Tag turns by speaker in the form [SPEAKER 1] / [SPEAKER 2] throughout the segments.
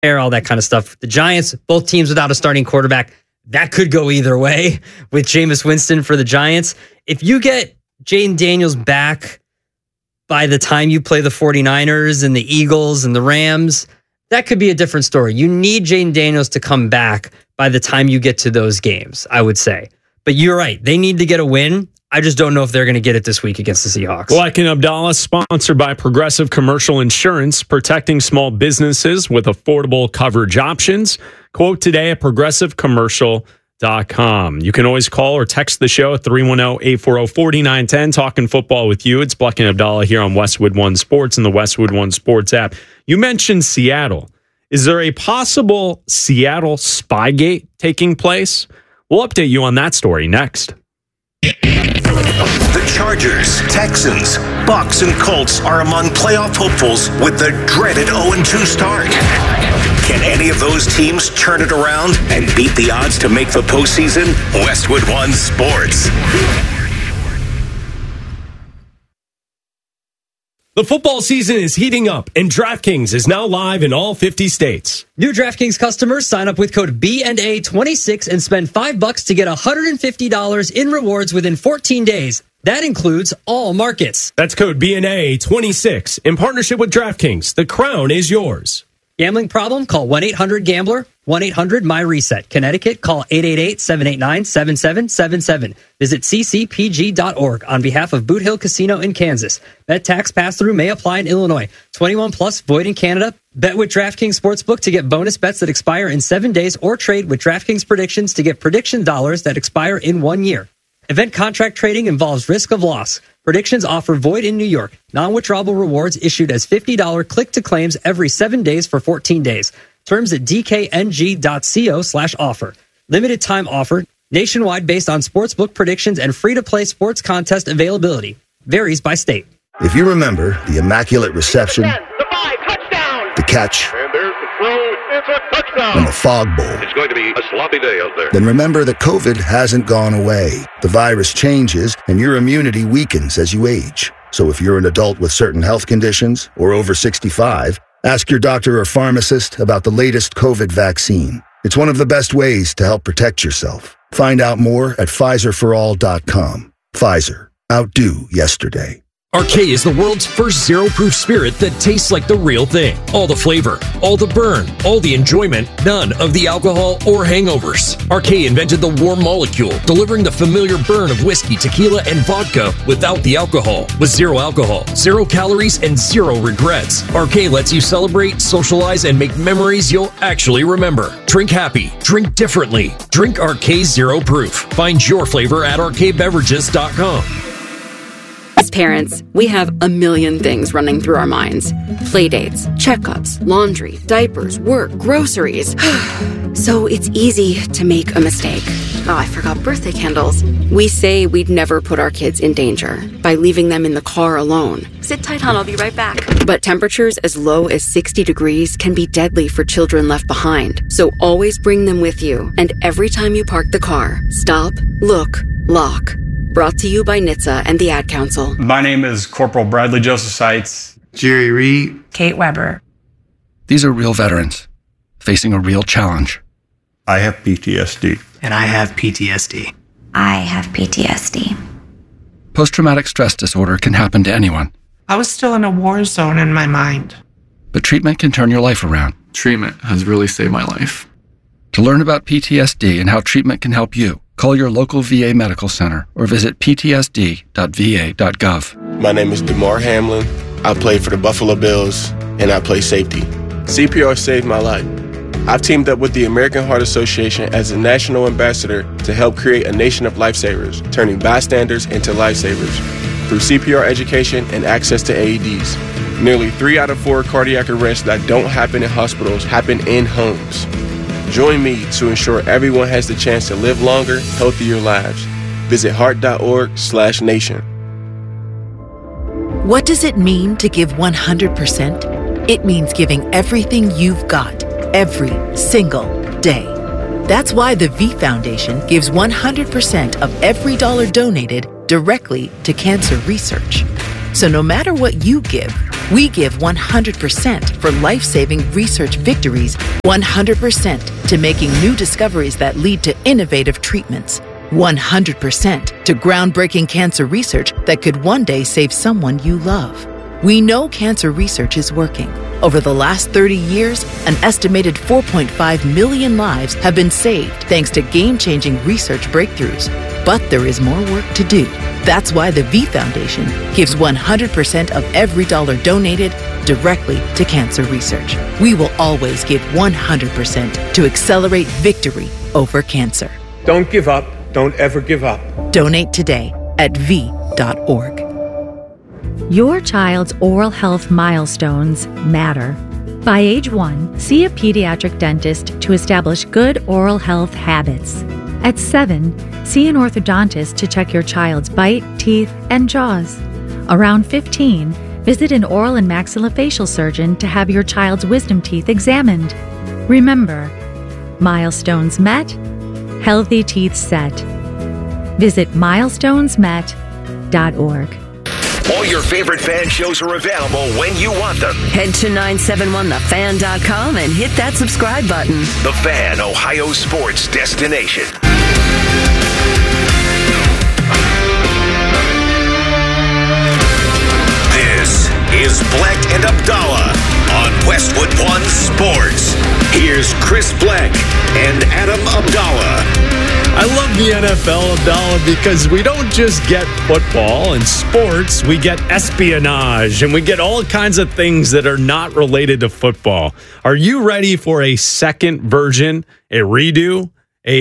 [SPEAKER 1] all that kind of stuff. The Giants, both teams without a starting quarterback, that could go either way with Jameis Winston for the Giants. If you get Jayden Daniels back by the time you play the 49ers and the Eagles and the Rams, that could be a different story. You need Jayden Daniels to come back by the time you get to those games, I would say. But you're right. They need to get a win. I just don't know if they're going to get it this week against the Seahawks.
[SPEAKER 2] Black and Abdallah, sponsored by Progressive Commercial Insurance, protecting small businesses with affordable coverage options. Quote today at progressivecommercial.com. You can always call or text the show at 310-840-4910. Talking football with you. It's Black and Abdallah here on Westwood One Sports and the Westwood One Sports app. You mentioned Seattle. Is there a possible Seattle Spygate taking place? We'll update you on that story next.
[SPEAKER 3] The Chargers, Texans, Bucs, and Colts are among playoff hopefuls with the dreaded 0-2 start. Can any of those teams turn it around and beat the odds to make the postseason? Westwood One Sports.
[SPEAKER 4] The football season is heating up, and DraftKings is now live in all 50 states.
[SPEAKER 1] New DraftKings customers sign up with code BNA26 and spend $5 to get $150 in rewards within 14 days. That includes all markets.
[SPEAKER 4] That's code BNA26 in partnership with DraftKings. The crown is yours.
[SPEAKER 1] Gambling problem? Call 1-800-GAMBLER, 1-800-MY-RESET. Connecticut, call 888-789-7777. Visit ccpg.org on behalf of Boot Hill Casino in Kansas. Bet tax pass-through may apply in Illinois. 21 plus, void in Canada. Bet with DraftKings Sportsbook to get bonus bets that expire in 7 days, or trade with DraftKings Predictions to get prediction dollars that expire in 1 year. Event contract trading involves risk of loss. Predictions offer void in New York. Non-withdrawable rewards issued as $50 click-to-claims every 7 days for 14 days. Terms at dkng.co/offer. Limited time offer. Nationwide based on sportsbook predictions and free-to-play sports contest availability. Varies by state.
[SPEAKER 5] If you remember the Immaculate Reception, the catch,
[SPEAKER 6] And there's the throw. It's a touchdown.
[SPEAKER 5] and the Fog Bowl,
[SPEAKER 6] It's going to be a sloppy day out there.
[SPEAKER 5] then remember that COVID hasn't gone away. The virus changes, and your immunity weakens as you age. So if you're an adult with certain health conditions or over 65, ask your doctor or pharmacist about the latest COVID vaccine. It's one of the best ways to help protect yourself. Find out more at PfizerForAll.com. Pfizer. Outdo yesterday.
[SPEAKER 7] RK is the world's first zero-proof spirit that tastes like the real thing. All the flavor, all the burn, all the enjoyment, none of the alcohol or hangovers. RK invented the warm molecule, delivering the familiar burn of whiskey, tequila, and vodka without the alcohol. With zero alcohol, 0 calories, and 0 regrets. RK lets you celebrate, socialize, and make memories you'll actually remember. Drink happy. Drink differently. Drink RK Zero Proof. Find your flavor at rkbeverages.com.
[SPEAKER 8] As parents, we have a million things running through our minds. Playdates, checkups, laundry, diapers, work, groceries. So it's easy to make a mistake. Oh, I forgot birthday candles. We say we'd never put our kids in danger by leaving them in the car alone. Sit tight, hon, I'll be right back. But temperatures as low as 60 degrees can be deadly for children left behind. So always bring them with you. And every time you park the car, stop, look, lock. Brought to you by NHTSA and the Ad Council.
[SPEAKER 9] My name is Corporal Bradley Joseph Seitz.
[SPEAKER 10] Jerry Reed.
[SPEAKER 11] Kate Weber.
[SPEAKER 12] These are real veterans facing a real challenge.
[SPEAKER 13] I have PTSD.
[SPEAKER 14] And I have PTSD.
[SPEAKER 15] I have PTSD.
[SPEAKER 12] Post-traumatic stress disorder can happen to anyone.
[SPEAKER 11] I was still in a war zone in my mind.
[SPEAKER 12] But treatment can turn your life around.
[SPEAKER 16] Treatment has really saved my life.
[SPEAKER 12] To learn about PTSD and how treatment can help you, call your local VA medical center or visit ptsd.va.gov.
[SPEAKER 17] My name is DeMar Hamlin. I play for the Buffalo Bills, and I play safety. CPR saved my life. I've teamed up with the American Heart Association as a national ambassador to help create a nation of lifesavers, turning bystanders into lifesavers through CPR education and access to AEDs. Nearly 3 out of 4 cardiac arrests that don't happen in hospitals happen in homes. Join me to ensure everyone has the chance to live longer, healthier lives. Visit heart.org/nation.
[SPEAKER 18] What does it mean to give 100%? It means giving everything you've got, every single day. That's why the V Foundation gives 100% of every dollar donated directly to cancer research. So no matter what you give, We give 100% for life-saving research victories, 100% to making new discoveries that lead to innovative treatments, 100% to groundbreaking cancer research that could one day save someone you love. We know cancer research is working. Over the last 30 years, an estimated 4.5 million lives have been saved thanks to game-changing research breakthroughs. But there is more work to do. That's why the V Foundation gives 100% of every dollar donated directly to cancer research. We will always give 100% to accelerate victory over cancer.
[SPEAKER 10] Don't give up. Don't ever give up.
[SPEAKER 18] Donate today at v.org.
[SPEAKER 19] Your child's oral health milestones matter. By age 1, see a pediatric dentist to establish good oral health habits. At 7, see an orthodontist to check your child's bite, teeth, and jaws. Around 15, visit an oral and maxillofacial surgeon to have your child's wisdom teeth examined. Remember, milestones met, healthy teeth set. Visit milestonesmet.org.
[SPEAKER 3] All your favorite fan shows are available when you want them.
[SPEAKER 20] Head to 971thefan.com and hit that subscribe button.
[SPEAKER 3] The Fan, Ohio sports destination. This is Bleck and Abdallah on Westwood One Sports. Here's Chris Bleck and Adam Abdallah.
[SPEAKER 2] I love the NFL, Abdallah, because we don't just get football and sports, we get espionage, and we get all kinds of things that are not related to football. Are you ready for a second version, a redo,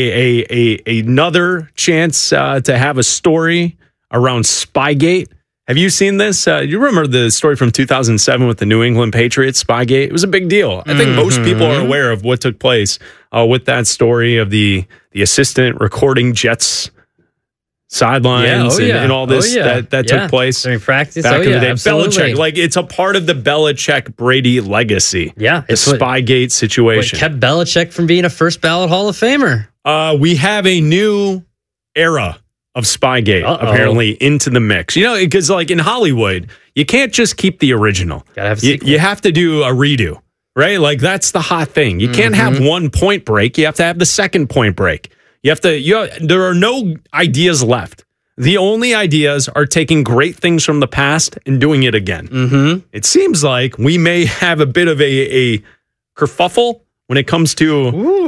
[SPEAKER 2] another chance to have a story around Spygate? Have you seen this? You remember the story from 2007 with the New England Patriots, Spygate? It was a big deal. I think most people are aware of what took place with that story of the assistant recording Jets sidelines and all this that took place
[SPEAKER 1] during practice
[SPEAKER 2] back in the day.
[SPEAKER 1] Absolutely.
[SPEAKER 2] Belichick, like it's a part of the Belichick-Brady legacy.
[SPEAKER 1] Yeah.
[SPEAKER 2] The Spygate situation.
[SPEAKER 1] What kept Belichick from being a first ballot Hall of Famer.
[SPEAKER 2] We have a new era of Spygate, apparently, into the mix. You know, because like in Hollywood, you can't just keep the original.
[SPEAKER 1] Gotta have a sequel.
[SPEAKER 2] You have to do a redo, right? Like that's the hot thing. You can't have one Point Break. You have to have the second Point Break. There are no ideas left. The only ideas are taking great things from the past and doing it again. It seems like we may have a bit of a kerfuffle when it comes to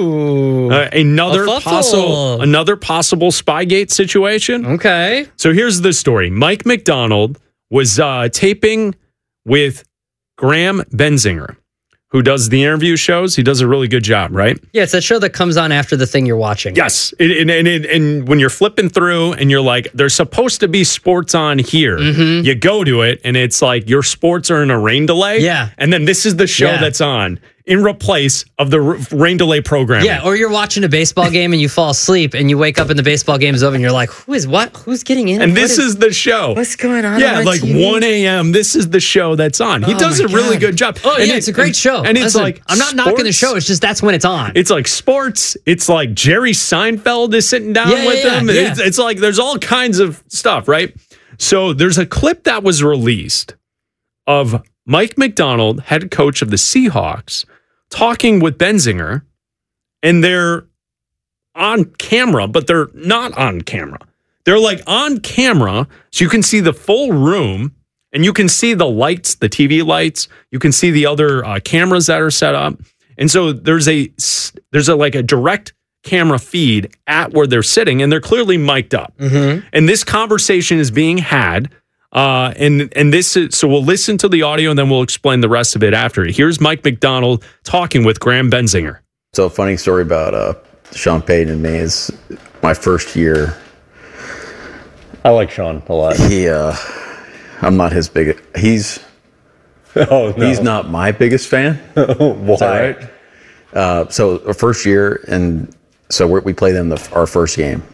[SPEAKER 2] another possible Spygate situation.
[SPEAKER 1] Okay.
[SPEAKER 2] So here's the story. Mike McDonald was taping with Graham Benzinger, who does the interview shows. He does a really good job, right?
[SPEAKER 1] Yeah, it's that show that comes on after the thing you're watching.
[SPEAKER 2] Yes. And when you're flipping through and you're like, there's supposed to be sports on here. You go to it and it's like your sports are in a rain delay.
[SPEAKER 1] Yeah.
[SPEAKER 2] And then this is the show that's on in replace of the rain delay programming.
[SPEAKER 1] Yeah, or you're watching a baseball game and you fall asleep and you wake up and the baseball game's over and you're like, who's getting in?
[SPEAKER 2] And this is the show.
[SPEAKER 1] What's going on?
[SPEAKER 2] Yeah,
[SPEAKER 1] on
[SPEAKER 2] like
[SPEAKER 1] TV?
[SPEAKER 2] 1 a.m. This is the show that's on. He does a really good job.
[SPEAKER 1] Oh, yeah, it's a great show.
[SPEAKER 2] And it's like,
[SPEAKER 1] I'm not knocking the show. It's just that's when it's on.
[SPEAKER 2] It's like sports. It's like Jerry Seinfeld is sitting down with them.
[SPEAKER 1] Yeah.
[SPEAKER 2] It's like there's all kinds of stuff, right? So there's a clip that was released of Mike McDonald, head coach of the Seahawks, talking with Benzinger, and they're on camera, but they're not on camera. They're like on camera, so you can see the full room, and you can see the lights, the TV lights. You can see the other cameras that are set up, and so there's a direct camera feed at where they're sitting, and they're clearly mic'd up. And this conversation is being had. And this is, so we'll listen to the audio and then we'll explain the rest of it after. Here's Mike McDonald talking with Graham Benzinger.
[SPEAKER 21] So a funny story about Sean Payton and me is my first year.
[SPEAKER 22] I like Sean a lot.
[SPEAKER 21] I'm not his biggest. He's not my biggest fan.
[SPEAKER 22] Why?
[SPEAKER 21] Right? So our first year, and so we play them our first game.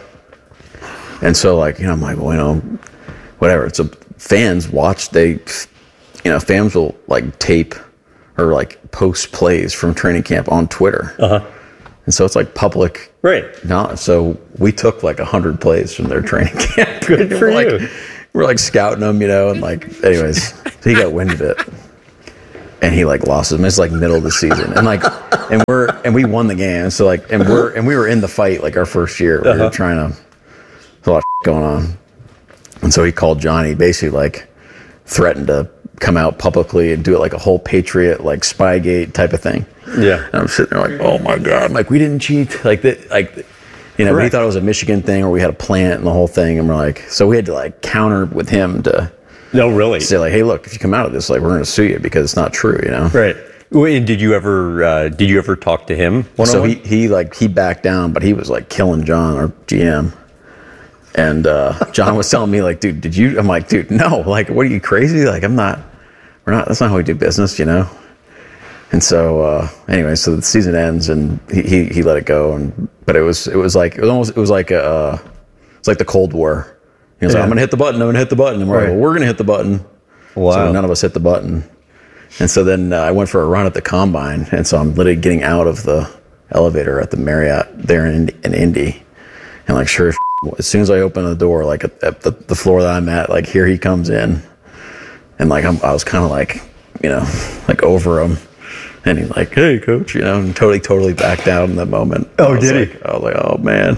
[SPEAKER 21] And so I'm like, well, whatever. So fans watch. Fans will tape or post plays from training camp on Twitter. And so it's public.
[SPEAKER 22] Right.
[SPEAKER 21] So we took 100 plays from their training camp.
[SPEAKER 22] Good for you.
[SPEAKER 21] we're like scouting him, and like, anyways, so he got wind of it. And he like lost him. It's like middle of the season, and we won the game. So like, and we were in the fight like our first year. We were trying to. There's a lot of going on, and so he called Johnny, basically like threatened to come out publicly and do it like a whole Patriot like Spygate type of thing.
[SPEAKER 22] Yeah,
[SPEAKER 21] and I'm sitting there like, oh my god, I'm like, we didn't cheat, like that, like. But he thought it was a Michigan thing, or we had a plant and the whole thing, and we're like, so we had to like counter with him to.
[SPEAKER 22] No, really.
[SPEAKER 21] Say like, hey, look, if you come out of this, like, we're going to sue you because it's not true,
[SPEAKER 22] Right. And did you ever talk to him?
[SPEAKER 21] So he backed down, but he was like killing John, our GM. And John was telling me like, dude, did you? I'm like, dude, no. Like, what are you crazy? Like, we're not. That's not how we do business, And so anyway, so the season ends and he let it go, but it was like the Cold War. He was like, I'm going to hit the button. And we're like, well, we're going to hit the button.
[SPEAKER 22] Wow.
[SPEAKER 21] So none of us hit the button. And so then I went for a run at the combine. And so I'm literally getting out of the elevator at the Marriott there in Indy. And like, sure, as soon as I open the door, like at the floor that I'm at, like here he comes in. And like, I was kind of like, like over him. And he's like, hey, coach, and totally backed down in that moment.
[SPEAKER 22] Oh, did he?
[SPEAKER 21] I was like, oh, man.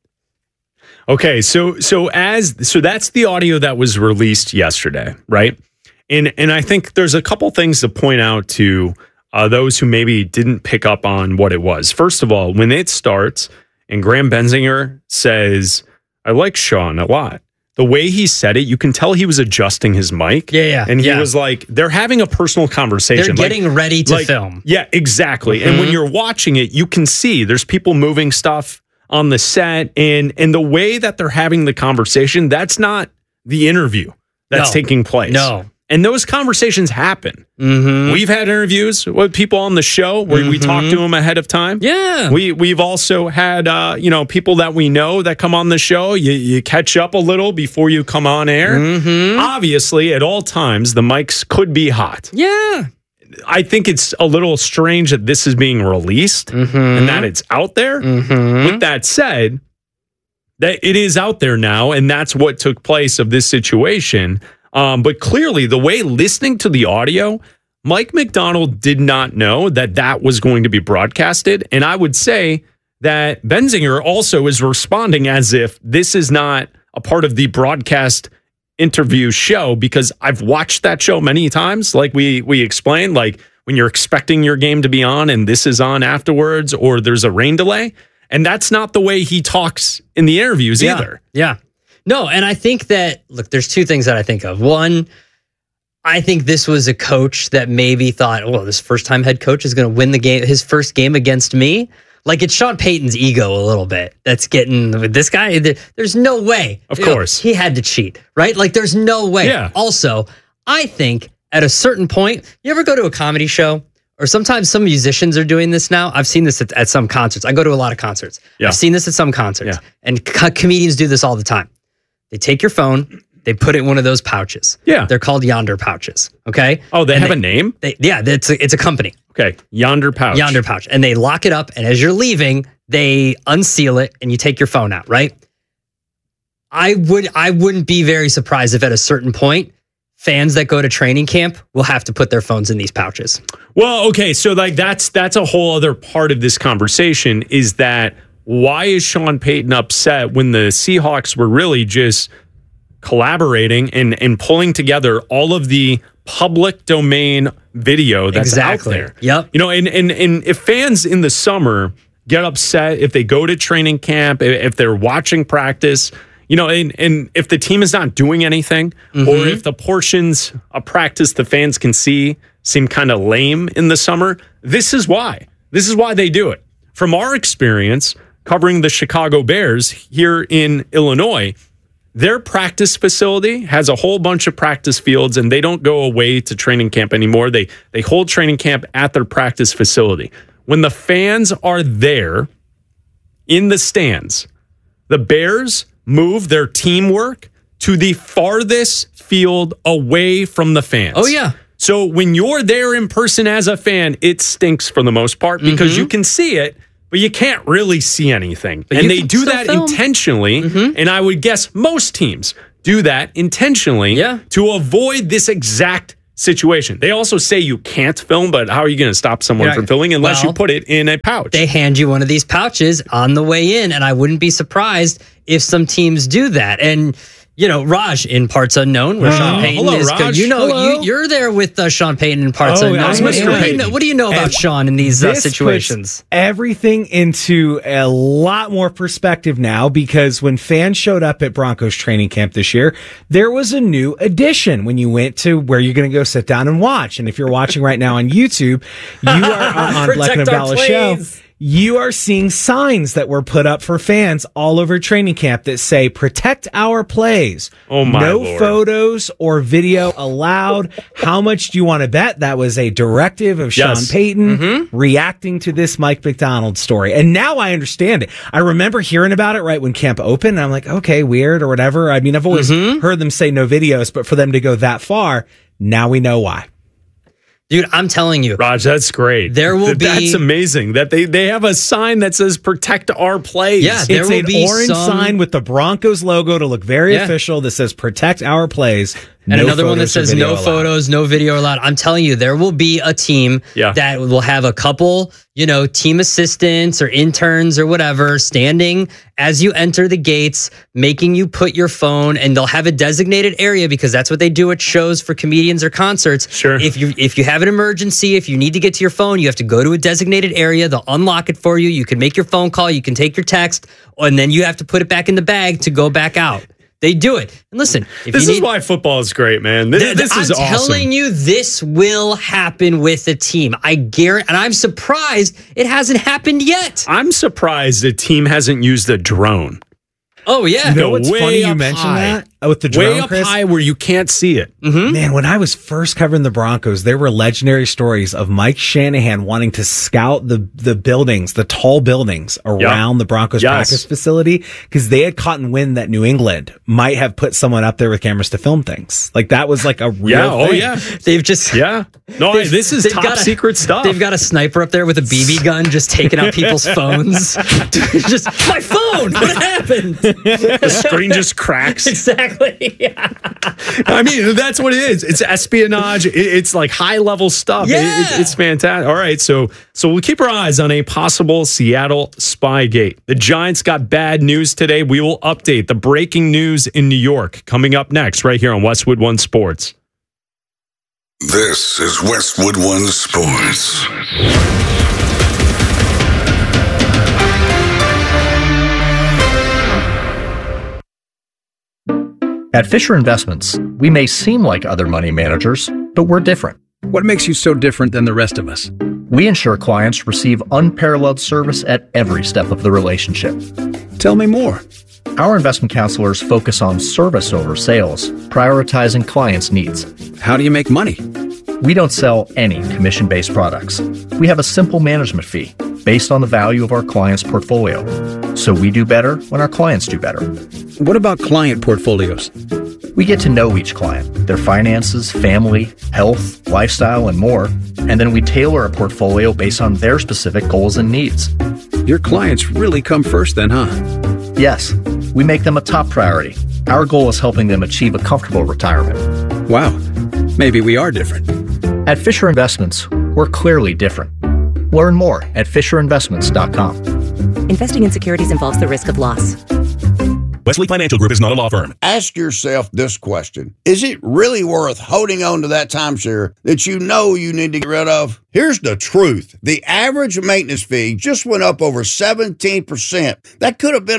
[SPEAKER 2] Okay, so that's the audio that was released yesterday, right? And I think there's a couple things to point out to those who maybe didn't pick up on what it was. First of all, when it starts and Graham Benzinger says, I like Sean a lot. The way he said it, you can tell he was adjusting his mic.
[SPEAKER 1] Yeah.
[SPEAKER 2] And he was like, they're having a personal conversation.
[SPEAKER 1] They're getting ready to film.
[SPEAKER 2] Yeah, exactly. Mm-hmm. And when you're watching it, you can see there's people moving stuff on the set, and the way that they're having the conversation, that's not the interview that's taking place.
[SPEAKER 1] No.
[SPEAKER 2] And those conversations happen.
[SPEAKER 1] Mm-hmm.
[SPEAKER 2] We've had interviews with people on the show where we talk to them ahead of time.
[SPEAKER 1] Yeah.
[SPEAKER 2] We've also had, people that we know that come on the show. You catch up a little before you come on air.
[SPEAKER 1] Mm-hmm.
[SPEAKER 2] Obviously, at all times, the mics could be hot.
[SPEAKER 1] Yeah.
[SPEAKER 2] I think it's a little strange that this is being released and that it's out there.
[SPEAKER 1] Mm-hmm.
[SPEAKER 2] With that said, that it is out there now, and that's what took place of this situation. But clearly, the way listening to the audio, Mike Macdonald did not know that was going to be broadcasted. And I would say that Benzinger also is responding as if this is not a part of the broadcast interview show, because I've watched that show many times. Like we explained, like when you're expecting your game to be on and this is on afterwards, or there's a rain delay. And that's not the way he talks in the interviews either.
[SPEAKER 1] Yeah. No, and I think that, look, there's two things that I think of. One, I think this was a coach that maybe thought, oh, this first-time head coach is going to win the game, his first game against me. Like, it's Sean Payton's ego a little bit that's getting with this guy. There's no way.
[SPEAKER 2] Of course.
[SPEAKER 1] He had to cheat, right? Like, there's no way.
[SPEAKER 2] Yeah.
[SPEAKER 1] Also, I think at a certain point, you ever go to a comedy show? Or sometimes some musicians are doing this now. I've seen this at some concerts. I go to a lot of concerts.
[SPEAKER 2] Yeah.
[SPEAKER 1] I've seen this at some concerts. Yeah. And comedians do this all the time. They take your phone, they put it in one of those pouches.
[SPEAKER 2] Yeah.
[SPEAKER 1] They're called Yonder pouches. Okay.
[SPEAKER 2] Oh, they have a name?
[SPEAKER 1] It's a company.
[SPEAKER 2] Okay. Yonder pouch.
[SPEAKER 1] Yonder pouch. And they lock it up. And as you're leaving, they unseal it and you take your phone out, right? I wouldn't be very surprised if at a certain point, fans that go to training camp will have to put their phones in these pouches.
[SPEAKER 2] Well, okay. So like that's a whole other part of this conversation, is that why is Sean Payton upset when the Seahawks were really just collaborating and pulling together all of the public domain video that's out there?
[SPEAKER 1] Yep.
[SPEAKER 2] And if fans in the summer get upset if they go to training camp, if they're watching practice, and if the team is not doing anything, or if the portions of practice the fans can see seem kind of lame in the summer, this is why. This is why they do it. From our experience covering the Chicago Bears here in Illinois, their practice facility has a whole bunch of practice fields, and they don't go away to training camp anymore. They hold training camp at their practice facility. When the fans are there in the stands, the Bears move their teamwork to the farthest field away from the fans.
[SPEAKER 1] Oh, yeah.
[SPEAKER 2] So when you're there in person as a fan, it stinks for the most part because you can see it, but you can't really see anything. And they do that intentionally. And I would guess most teams do that intentionally to avoid this exact situation. They also say you can't film, but how are you going to stop someone from filming unless you put it in a pouch?
[SPEAKER 1] They hand you one of these pouches on the way in, and I wouldn't be surprised if some teams do that. And you know, Raj in Parts Unknown, where Sean Payton is.
[SPEAKER 2] Raj.
[SPEAKER 1] You know, you're there with Sean Payton in Parts Unknown. What do you know about Sean in these situations?
[SPEAKER 4] Puts everything into a lot more perspective now, because when fans showed up at Broncos training camp this year, there was a new addition when you went to where you're going to go sit down and watch. And if you're watching right now on YouTube, you are on Black and Abdallah Show. You are seeing signs that were put up for fans all over training camp that say, protect our plays.
[SPEAKER 2] Oh my
[SPEAKER 4] No
[SPEAKER 2] Lord.
[SPEAKER 4] photos or video allowed. How much do you want to bet? That was a directive of Sean Payton reacting to this Mike Macdonald story. And now I understand it. I remember hearing about it right when camp opened. And I'm like, okay, weird or whatever. I mean, I've always heard them say no videos, but for them to go that far, now we know why.
[SPEAKER 1] Dude, I'm telling you.
[SPEAKER 2] Raj, that's great.
[SPEAKER 1] There will be...
[SPEAKER 2] That's amazing that they have a sign that says protect our plays.
[SPEAKER 1] Yeah, there
[SPEAKER 4] it's
[SPEAKER 1] will
[SPEAKER 4] an
[SPEAKER 1] be
[SPEAKER 4] orange sign with the Broncos logo to look very official that says protect our plays.
[SPEAKER 1] And
[SPEAKER 4] No
[SPEAKER 1] another one that
[SPEAKER 4] photos or
[SPEAKER 1] says
[SPEAKER 4] video
[SPEAKER 1] no
[SPEAKER 4] allowed.
[SPEAKER 1] photos, no video allowed. I'm telling you, there will be a team that will have a couple, team assistants or interns or whatever standing as you enter the gates, making you put your phone, and they'll have a designated area because that's what they do at shows for comedians or concerts.
[SPEAKER 2] Sure.
[SPEAKER 1] If you have an emergency, if you need to get to your phone, you have to go to a designated area. They'll unlock it for you. You can make your phone call. You can take your text, and then you have to put it back in the bag to go back out. They do it. And listen,
[SPEAKER 2] This is why football is great, man. This is awesome.
[SPEAKER 1] I'm telling you, this will happen with a team. I guarantee, and I'm surprised it hasn't happened yet.
[SPEAKER 2] I'm surprised the team hasn't used a drone.
[SPEAKER 1] Oh, yeah.
[SPEAKER 4] You know what's
[SPEAKER 2] way
[SPEAKER 4] funny you
[SPEAKER 2] up
[SPEAKER 4] mentioned
[SPEAKER 2] high.
[SPEAKER 4] that? With the drone,
[SPEAKER 2] Way up
[SPEAKER 4] Chris?
[SPEAKER 2] high where you can't see it.
[SPEAKER 4] Man, when I was first covering the Broncos, there were legendary stories of Mike Shanahan wanting to scout the buildings, the tall buildings around the Broncos practice facility, because they had caught in wind that New England might have put someone up there with cameras to film things. Like that was like a real thing.
[SPEAKER 1] They've just...
[SPEAKER 2] Yeah. No, this is top secret stuff.
[SPEAKER 1] They've got a sniper up there with a BB gun just taking out people's phones. Just, my phone! What happened?
[SPEAKER 2] The screen just cracks.
[SPEAKER 1] Exactly. Yeah.
[SPEAKER 2] I mean, that's what it is. It's espionage. It's like high level stuff. It's fantastic. All right, so we'll keep our eyes on a possible Seattle Spygate. The Giants got bad news today. We will update the breaking news in New York coming up next, right here on Westwood One Sports.
[SPEAKER 6] This is Westwood One Sports.
[SPEAKER 23] At Fisher Investments, we may seem like other money managers, but we're different.
[SPEAKER 24] What makes you so different than the rest of us?
[SPEAKER 23] We ensure clients receive unparalleled service at every step of the relationship.
[SPEAKER 24] Tell me more.
[SPEAKER 23] Our investment counselors focus on service over sales, prioritizing clients' needs.
[SPEAKER 24] How do you make money?
[SPEAKER 23] We don't sell any commission-based products. We have a simple management fee based on the value of our client's portfolio. So we do better when our clients do better.
[SPEAKER 24] What about client portfolios?
[SPEAKER 23] We get to know each client, their finances, family, health, lifestyle, and more, and then we tailor a portfolio based on their specific goals and needs.
[SPEAKER 24] Your clients really come first then, huh?
[SPEAKER 23] Yes, we make them a top priority. Our goal is helping them achieve a comfortable retirement.
[SPEAKER 24] Wow, maybe we are different.
[SPEAKER 23] At Fisher Investments, we're clearly different. Learn more at FisherInvestments.com.
[SPEAKER 25] Investing in securities involves the risk of loss.
[SPEAKER 26] Wesley Financial Group is not a law firm.
[SPEAKER 27] Ask yourself this question. Is it really worth holding on to that timeshare that you know you need to get rid of? Here's the truth. The average maintenance fee just went up over 17%. That could have been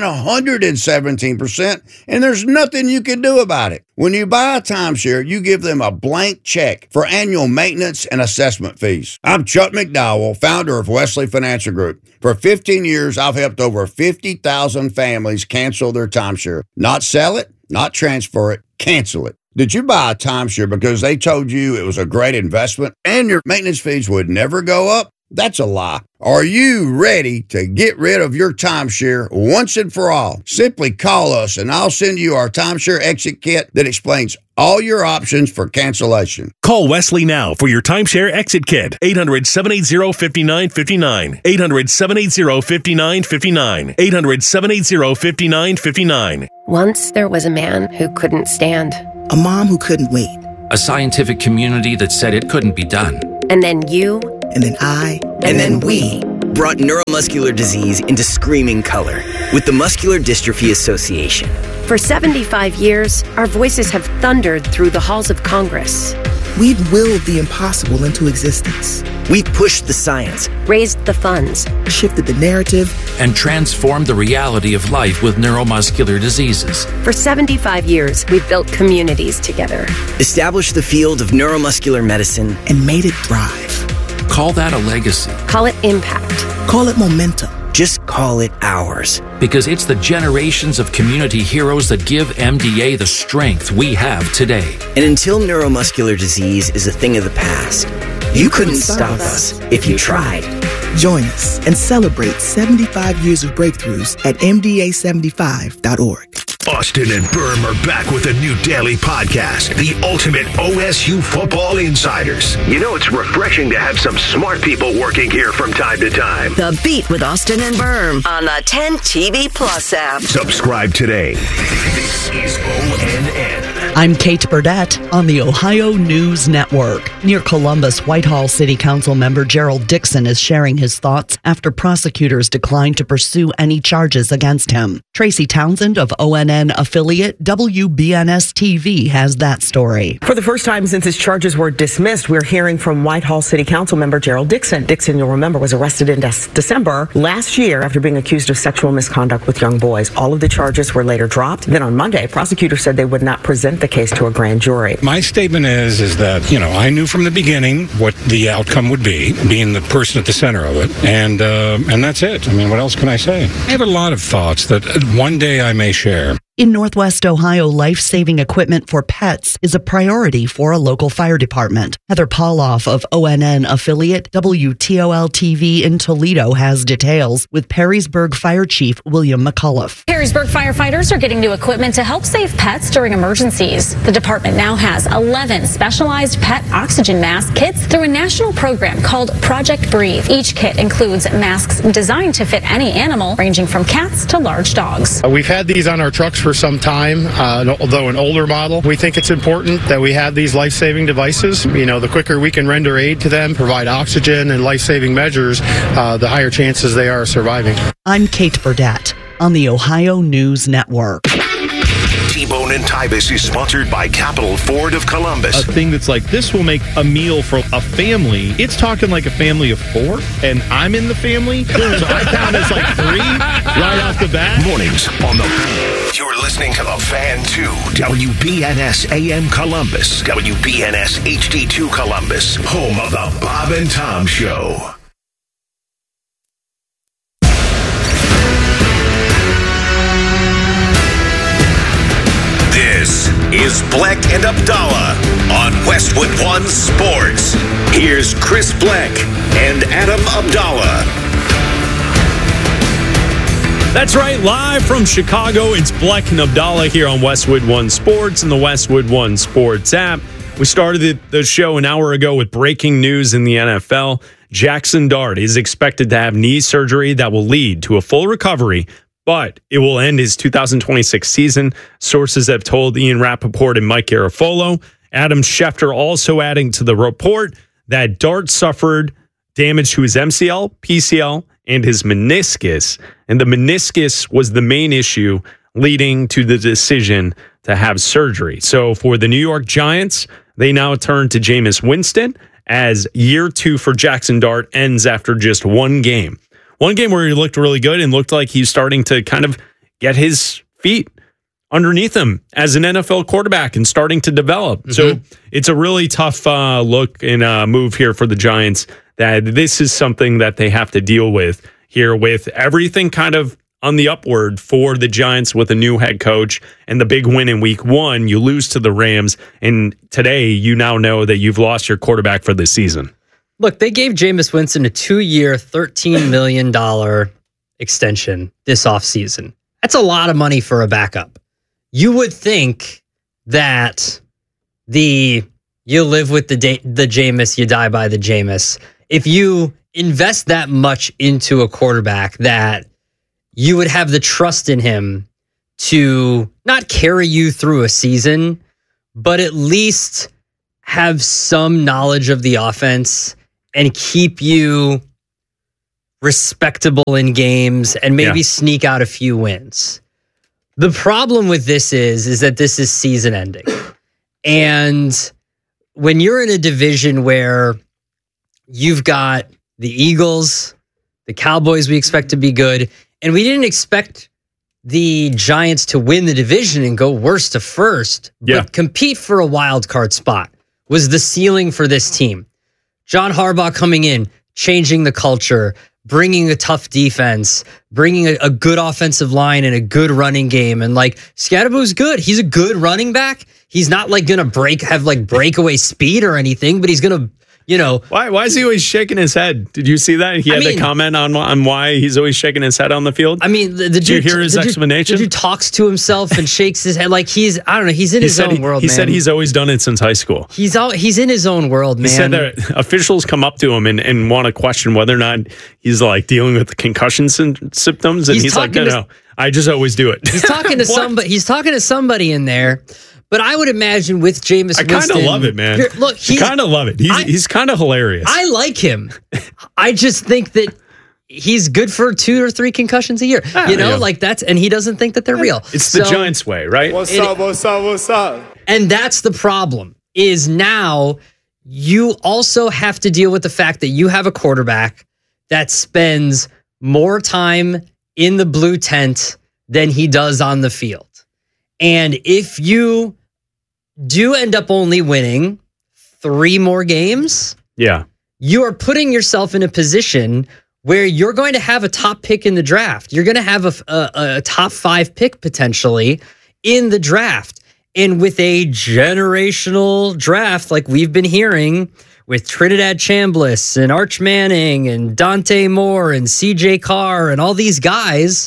[SPEAKER 27] 117%, and there's nothing you can do about it. When you buy a timeshare, you give them a blank check for annual maintenance and assessment fees. I'm Chuck McDowell, founder of Wesley Financial Group. For 15 years, I've helped over 50,000 families cancel their timeshare. Not sell it, not transfer it, cancel it. Did you buy a timeshare because they told you it was a great investment and your maintenance fees would never go up? That's a lie. Are you ready to get rid of your timeshare once and for all? Simply call us and I'll send you our timeshare exit kit that explains all your options for cancellation.
[SPEAKER 26] Call Wesley now for your timeshare exit kit. 800-780-5959. 800-780-5959. 800-780-5959.
[SPEAKER 5] Once there was a man who couldn't stand.
[SPEAKER 7] A mom who couldn't wait.
[SPEAKER 8] A scientific community that said it couldn't be done.
[SPEAKER 5] And then you.
[SPEAKER 7] And then I.
[SPEAKER 5] And then we.
[SPEAKER 9] Brought neuromuscular disease into screaming color with the Muscular Dystrophy Association.
[SPEAKER 5] For 75 years, our voices have thundered through the halls of Congress.
[SPEAKER 7] We've willed the impossible into existence.
[SPEAKER 9] We've pushed the science,
[SPEAKER 5] raised the funds,
[SPEAKER 7] shifted the narrative,
[SPEAKER 8] and transformed the reality of life with neuromuscular diseases.
[SPEAKER 5] For 75 years, we've built communities together.
[SPEAKER 9] Established the field of neuromuscular medicine,
[SPEAKER 7] and made it thrive.
[SPEAKER 8] Call that a legacy.
[SPEAKER 5] Call it impact.
[SPEAKER 7] Call it momentum.
[SPEAKER 9] Just call it ours.
[SPEAKER 8] Because it's the generations of community heroes that give MDA the strength we have today.
[SPEAKER 9] And until neuromuscular disease is a thing of the past, you couldn't stop us if you tried.
[SPEAKER 7] Join us and celebrate 75 years of breakthroughs at MDA75.org.
[SPEAKER 3] Austin and Berm are back with a new daily podcast, The Ultimate OSU Football Insiders. You know, it's refreshing to have some smart people working here from time to time.
[SPEAKER 20] The Beat with Austin and Berm on the 10 TV Plus app.
[SPEAKER 3] Subscribe today. This is ONN.
[SPEAKER 13] I'm Kate Burdett on the Ohio News Network. Near Columbus, Whitehall City Council member Gerald Dixon is sharing his thoughts after prosecutors declined to pursue any charges against him. Tracy Townsend of ONN affiliate WBNS-TV has that story.
[SPEAKER 14] For the first time since his charges were dismissed, we're hearing from Whitehall City Council member Gerald Dixon. Dixon, you'll remember, was arrested in December last year after being accused of sexual misconduct with young boys. All of the charges were later dropped. Then on Monday, prosecutors said they would not present the case to a grand jury.
[SPEAKER 15] My statement is that, I knew from the beginning what the outcome would be, being the person at the center of it, and that's it. What else can I say? I have a lot of thoughts that one day I may share.
[SPEAKER 13] In Northwest Ohio, life-saving equipment for pets is a priority for a local fire department. Heather Pauloff of ONN affiliate WTOL-TV in Toledo has details with Perrysburg Fire Chief William McCullough.
[SPEAKER 28] Perrysburg firefighters are getting new equipment to help save pets during emergencies. The department now has 11 specialized pet oxygen mask kits through a national program called Project Breathe. Each kit includes masks designed to fit any animal, ranging from cats to large dogs.
[SPEAKER 29] We've had these on our trucks for some time, although an older model. We think it's important that we have these life-saving devices. The quicker we can render aid to them, provide oxygen and life-saving measures, the higher chances they are surviving.
[SPEAKER 13] I'm Kate Burdett on the Ohio News Network.
[SPEAKER 3] T-Bone and Tybus is sponsored by Capital Ford of Columbus.
[SPEAKER 30] A thing that's like, this will make a meal for a family. It's talking like a family of 4, and I'm in the family, so I count as like 3 right off the bat.
[SPEAKER 3] Mornings on the You're listening to The Fan 2, WBNS AM Columbus, WBNS HD2 Columbus, home of the Bob and Tom Show. This is Bleck and Abdallah on Westwood One Sports. Here's Chris Bleck and Adam Abdallah.
[SPEAKER 2] That's right, live from Chicago, it's Bleck and Abdallah here on Westwood One Sports and the Westwood One Sports app. We started the show an hour ago with breaking news in the NFL. Jackson Dart is expected to have knee surgery that will lead to a full recovery, but it will end his 2026 season. Sources have told Ian Rappaport and Mike Garafolo. Adam Schefter also adding to the report that Dart suffered damage to his MCL, PCL, and his meniscus. And the meniscus was the main issue leading to the decision to have surgery. So for the New York Giants, they now turn to Jameis Winston as year 2 for Jackson Dart ends after just one game. One game where he looked really good and looked like he's starting to kind of get his feet underneath him as an NFL quarterback and starting to develop. Mm-hmm. So it's a really tough look and move here for the Giants, that this is something that they have to deal with here with everything kind of on the upward for the Giants with a new head coach and the big win in week 1. You lose to the Rams, and today you now know that you've lost your quarterback for the season.
[SPEAKER 1] Look, they gave Jameis Winston a 2-year, $13 million extension this offseason. That's a lot of money for a backup. You would think that you live with the Jameis, you die by the Jameis. If you invest that much into a quarterback, that you would have the trust in him to not carry you through a season, but at least have some knowledge of the offense and keep you respectable in games and maybe sneak out a few wins. The problem with this is that this is season ending. And when you're in a division where you've got the Eagles, the Cowboys we expect to be good, and we didn't expect the Giants to win the division and go worst to first, but compete for a wild card spot was the ceiling for this team. John Harbaugh coming in, changing the culture, bringing a tough defense, bringing a good offensive line and a good running game. And like Scadaboo's good. He's a good running back. He's not like going to have breakaway speed or anything, but he's going to,
[SPEAKER 2] Why is he always shaking his head? Did you see that? He had the comment on why he's always shaking his head on the field.
[SPEAKER 1] I mean, did you hear his explanation? The dude talks to himself and shakes his head like he's in his own world, man.
[SPEAKER 2] He said he's always done it since high school.
[SPEAKER 1] He's in his own world, man.
[SPEAKER 2] He said that officials come up to him and want to question whether or not he's like dealing with the concussion symptoms. And he's like, no, I just always do it.
[SPEAKER 1] He's talking to somebody. He's talking to somebody in there. But I would imagine with Jameis Winston... I
[SPEAKER 2] kind of love it, man. Look, I kind of love it. He's kind of hilarious.
[SPEAKER 1] I like him. I just think that he's good for 2 or 3 concussions a year. And he doesn't think that they're real.
[SPEAKER 2] It's the Giants way, right?
[SPEAKER 4] What's up?
[SPEAKER 1] And that's the problem, is now you also have to deal with the fact that you have a quarterback that spends more time in the blue tent than he does on the field. And if you do end up only winning 3 more games, you are putting yourself in a position where you're going to have a top pick in the draft. You're going to have a top 5 pick potentially in the draft. And with a generational draft like we've been hearing with Trinidad Chambliss and Arch Manning and Dante Moore and CJ Carr and all these guys,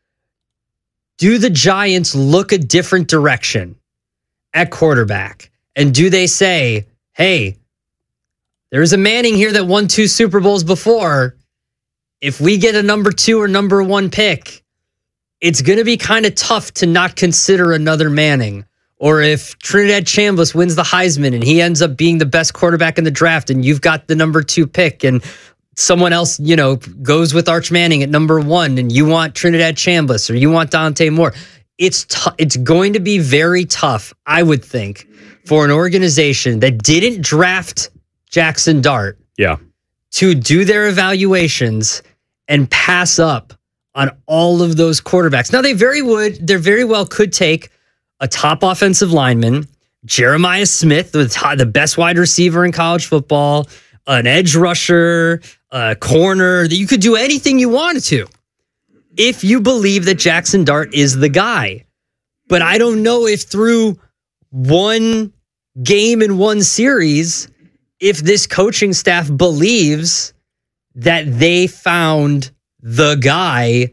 [SPEAKER 1] do the Giants look a different direction at quarterback? And do they say, hey, there's a Manning here that won 2 Super Bowls before. If we get a number 2 or number 1 pick, it's going to be kind of tough to not consider another Manning. Or if Trinidad Chambliss wins the Heisman and he ends up being the best quarterback in the draft and you've got the number 2 pick and someone else, goes with Arch Manning at number 1 and you want Trinidad Chambliss or you want Dante Moore. It's going to be very tough, I would think, for an organization that didn't draft Jackson Dart to do their evaluations and pass up on all of those quarterbacks. Now, they very well could take a top offensive lineman, Jeremiah Smith, the best wide receiver in college football, an edge rusher, a corner, that you could do anything you wanted to if you believe that Jackson Dart is the guy. But I don't know if through one game in one series, if this coaching staff believes that they found the guy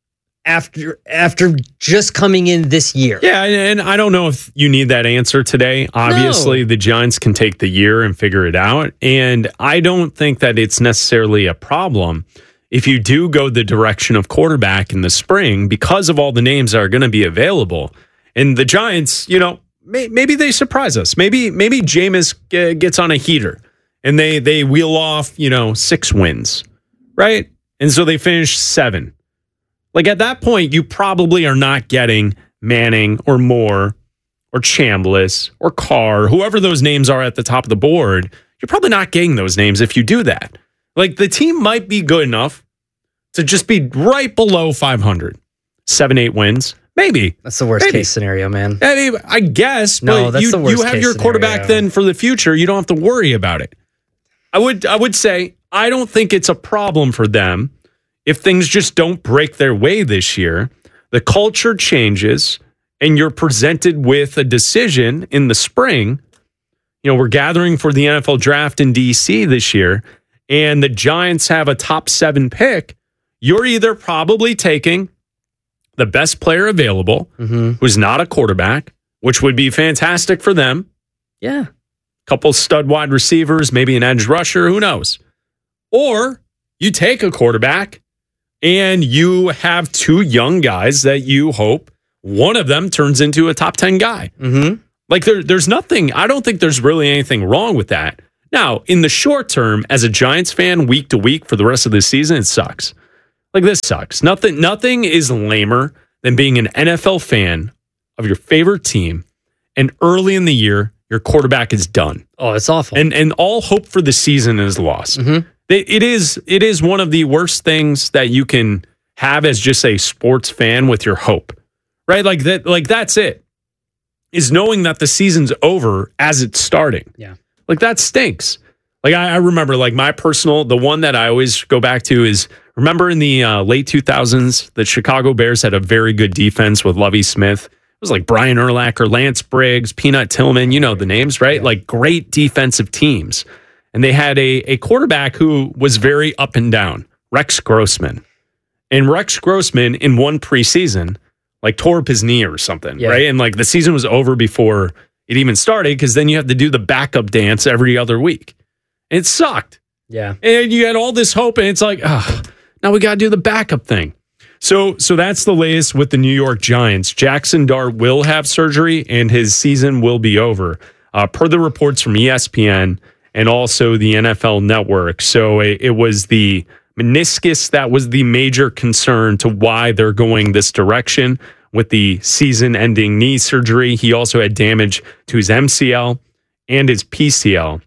[SPEAKER 1] after just coming in this year.
[SPEAKER 2] Yeah, and I don't know if you need that answer today. Obviously, the Giants can take the year and figure it out. And I don't think that it's necessarily a problem if you do go the direction of quarterback in the spring because of all the names that are going to be available. And the Giants, maybe they surprise us. Maybe Jameis gets on a heater and they wheel off, 6 wins, right? And so they finish 7. Like at that point, you probably are not getting Manning or Moore or Chambliss or Carr, whoever those names are at the top of the board. You're probably not getting those names if you do that. Like the team might be good enough to just be right below 500, 7-8 wins. Maybe.
[SPEAKER 1] That's the worst case scenario, man.
[SPEAKER 2] I guess.
[SPEAKER 1] No,
[SPEAKER 2] but
[SPEAKER 1] that's the worst
[SPEAKER 2] you have
[SPEAKER 1] case
[SPEAKER 2] your quarterback
[SPEAKER 1] scenario.
[SPEAKER 2] then for the future. You don't have to worry about it. I would say I don't think it's a problem for them if things just don't break their way this year. The culture changes and you're presented with a decision in the spring. We're gathering for the NFL draft in DC this year, and the Giants have a top 7 pick. You're either probably taking the best player available, who's not a quarterback, which would be fantastic for them.
[SPEAKER 1] Yeah.
[SPEAKER 2] Couple stud wide receivers, maybe an edge rusher, who knows? Or you take a quarterback and you have 2 young guys that you hope one of them turns into a top 10 guy.
[SPEAKER 1] Mm-hmm.
[SPEAKER 2] Like there's nothing, I don't think there's really anything wrong with that. Now, in the short term, as a Giants fan, week to week for the rest of the season, it sucks. Like this sucks. Nothing is lamer than being an NFL fan of your favorite team, and early in the year, your quarterback is done.
[SPEAKER 1] Oh, it's awful.
[SPEAKER 2] And all hope for the season is lost.
[SPEAKER 1] Mm-hmm.
[SPEAKER 2] It is one of the worst things that you can have as just a sports fan with your hope. Right? Like that's it. Is knowing that the season's over as it's starting.
[SPEAKER 1] Yeah.
[SPEAKER 2] Like that stinks. Like I remember like the one that I always go back to is, remember in the late 2000s, the Chicago Bears had a very good defense with Lovie Smith. It was like Brian Urlacher, Lance Briggs, Peanut Tillman, you know the names, right? Yeah. Like great defensive teams. And they had a quarterback who was very up and down, Rex Grossman. And Rex Grossman in one preseason, like tore up his knee or something, right? And like the season was over before it even started, because then you have to do the backup dance every other week. And it sucked.
[SPEAKER 1] Yeah.
[SPEAKER 2] And you had all this hope, and it's like, now we got to do the backup thing. So that's the latest with the New York Giants. Jackson Dart will have surgery, and his season will be over, per the reports from ESPN and also the NFL Network. So it was the meniscus that was the major concern to why they're going this direction with the season-ending knee surgery. He also had damage to his MCL and his PCL.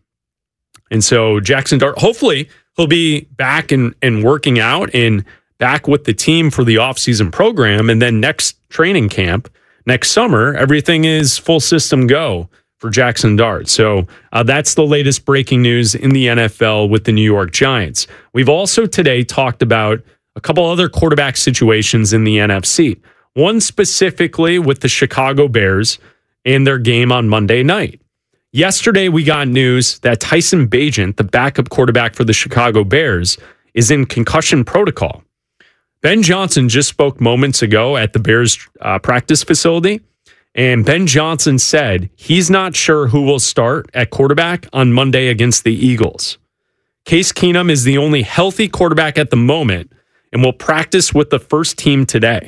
[SPEAKER 2] And so Jackson Dart, hopefully he'll be back and working out and back with the team for the offseason program. And then next training camp, next summer, everything is full system go for Jackson Dart. So that's the latest breaking news in the NFL with the New York Giants. We've also today talked about a couple other quarterback situations in the NFC. One specifically with the Chicago Bears and their game on Monday night. Yesterday, we got news that Tyson Bagent, the backup quarterback for the Chicago Bears, is in concussion protocol. Ben Johnson just spoke moments ago at the Bears practice facility, and Ben Johnson said he's not sure who will start at quarterback on Monday against the Eagles. Case Keenum is the only healthy quarterback at the moment and will practice with the first team today.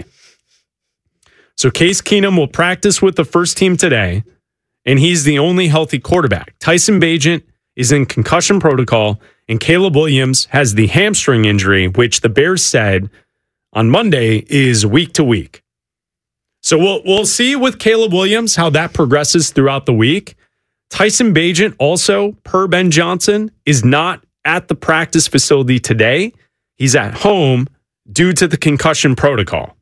[SPEAKER 2] So Case Keenum will practice with the first team today, and he's the only healthy quarterback. Tyson Bagent is in concussion protocol, and Caleb Williams has the hamstring injury, which the Bears said on Monday is week to week. So we'll see with Caleb Williams how that progresses throughout the week. Tyson Bagent also, per Ben Johnson, is not at the practice facility today. He's at home due to the concussion protocol.